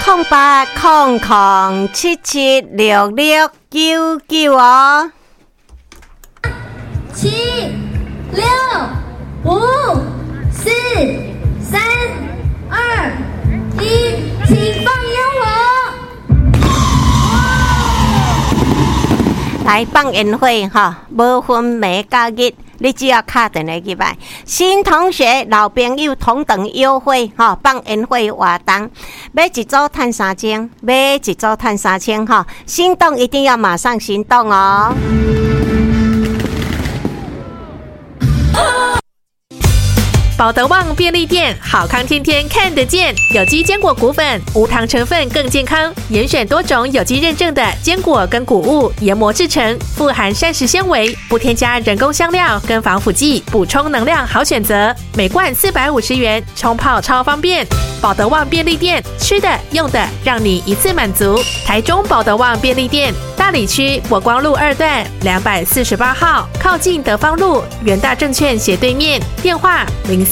0800776699哦。 7、6、5、4、3、2、1，请放烟火！ 来放烟火哈，无分暝甲日，你只要打电话去买。新同学、老朋友同等优惠哈，放烟火活动，买一组赚3000，买一组赚3000哈。心动一定要马上行动哦！ 保德旺便利店，好康天天看得见。有机坚果谷粉，无糖成分更健康，严选多种有机认证的坚果跟谷物研磨制成，富含膳食纤维，不添加人工香料跟防腐剂，补充能量好选择。每罐450元，冲泡超方便。保德旺便利店，吃的用的让你一次满足。台中保德旺便利店，大里区国光路2段248号，靠近德芳路元大证券斜对面。电话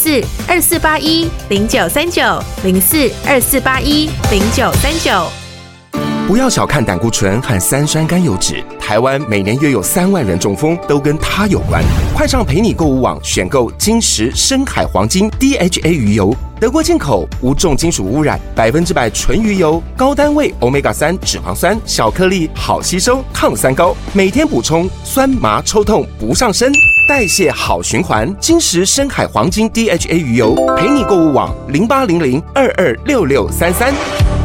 04-2481-0939，04-2481-0939。 不要小看胆固醇和三酸甘油酯，台湾每年约有3万人中风，都跟它有关。快上陪你购物网选购金石深海黄金 DHA 鱼油，德国进口，无重金属污染，100%纯鱼油，高单位 Omega-3 脂肪酸，小颗粒，好吸收，抗酸高，每天补充，酸麻抽痛不上身，代谢好循环。金石深海黄金 DHA 鱼油，陪你购物网0800226633。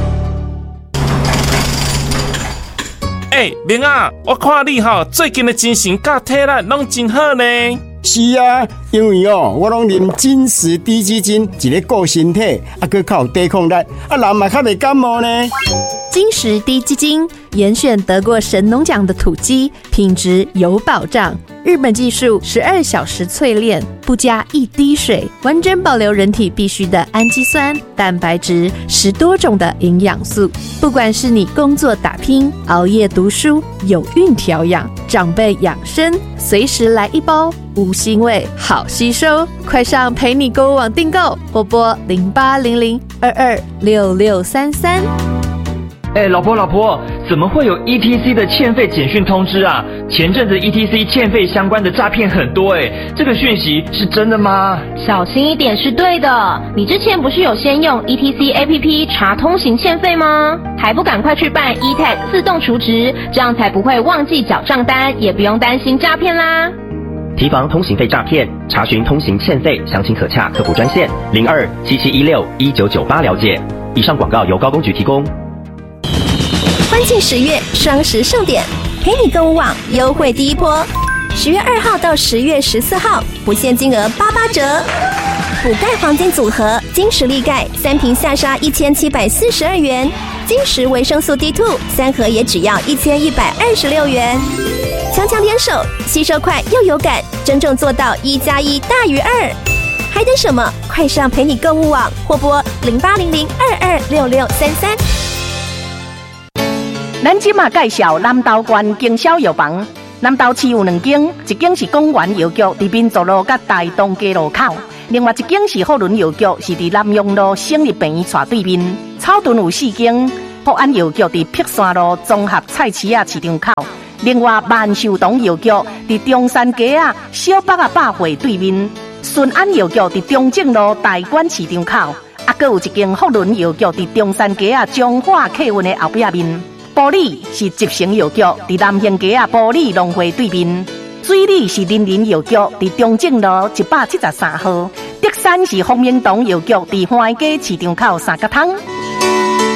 明啊，我看你最近的精神甲体力拢真好呢。 是啊，因为我拢啉金石低基金，一个顾身体，还靠有抵抗力，人嘛较袂感冒呢。 金石低基金严选得过神农奖的土鸡，品质有保障。日本技术12小时淬炼，不加一滴水，完整保留人体必需的氨基酸、蛋白质，10多种的营养素。不管是你工作打拼、熬夜读书、有孕调养、长辈养生，随时来一包，无腥味，好吸收。快上陪你购物网订购，或拨0800226633。 老婆，怎么会有 ETC 的欠费简讯通知啊？前阵子 ETC 欠费相关的诈骗很多这个讯息是真的吗？ 小心一点是对的。你之前不是有先用 ETC APP 查通行欠费吗？还不赶快去办 eTag 自动储值，这样才不会忘记缴账单，也不用担心诈骗啦。 提防通行费诈骗，查询通行欠费，详情可洽客服专线0277161998了解。以上广告由高公局提供。 欢庆10月双10盛典，陪你购物网优惠第一波，10月2号到10月14号，不限金额88折。补钙黄金组合，金石力钙3瓶下杀1742元，金石维生素 D2 3盒也只要1126元。强强联手，吸收快又有感，真正做到1+1大于2。还等什么？快上陪你购物网，或拨0800226633。 咱即马介绍南投县经销药房。南投市有2间，一间是公园药局，伫民族路甲大东街路口；另外一间是福伦药局，是伫南阳路省立病院斜对面。草屯有4间，福安药局伫碧山路综合菜市仔市场口；另外万寿堂药局伫中山街小北百货对面。顺安药局伫中正路大馆市场口，还有一间福伦药局伫中山街中华客运的后壁面。埔里是集成药局，伫南兴街埔里农会对面；水里是林林药局，伫中正路173号；德山是丰明堂药局，伫花街市场口3角汤。